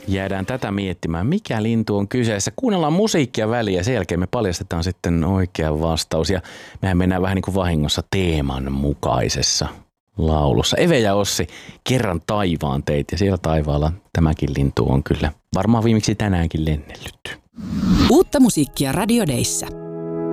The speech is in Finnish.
Jäädään tätä miettimään, mikä lintu on kyseessä. Kuunnellaan musiikkia väliä ja sen jälkeen me paljastetaan sitten oikea vastaus. Ja mehän mennään vähän niin kuin vahingossa teeman mukaisessa laulussa. Eve ja Ossi, kerran taivaan teit ja siellä taivaalla tämäkin lintu on kyllä varmaan viimeksi tänäänkin lennellyt. Uutta musiikkia Radio Dayssä.